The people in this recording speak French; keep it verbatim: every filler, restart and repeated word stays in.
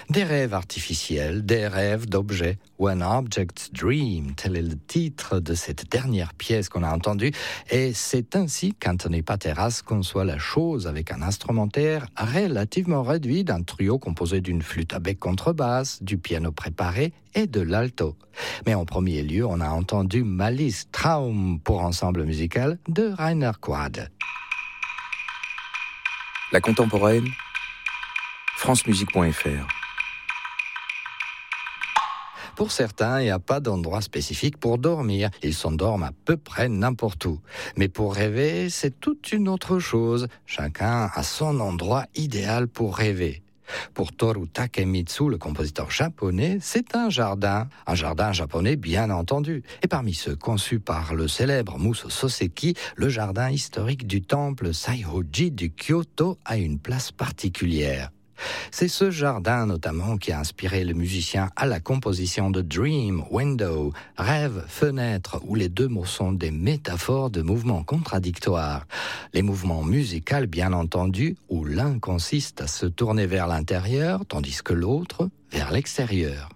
Des rêves artificiels, des rêves d'objets, ou un object's dream, tel est le titre de cette dernière pièce qu'on a entendue, et c'est ainsi qu'Anthony Pateras conçoit la chose avec un instrumentaire relativement réduit d'un trio composé d'une flûte à bec contrebasse, du piano préparé et de l'alto. Mais en premier lieu, on a entendu Malice Traum pour ensemble musical de Rainer Quad. La contemporaine, france musique point f r. Pour certains, il n'y a pas d'endroit spécifique pour dormir. Ils s'endorment à peu près n'importe où. Mais pour rêver, c'est toute une autre chose. Chacun a son endroit idéal pour rêver. Pour Toru Takemitsu, le compositeur japonais, c'est un jardin. Un jardin japonais, bien entendu. Et parmi ceux conçus par le célèbre Muso Soseki, le jardin historique du temple Saihoji du Kyoto a une place particulière. C'est ce jardin notamment qui a inspiré le musicien à la composition de Dream, Window, Rêve, Fenêtre, où les deux mots sont des métaphores de mouvements contradictoires. Les mouvements musicaux, bien entendu, où l'un consiste à se tourner vers l'intérieur, tandis que l'autre vers l'extérieur.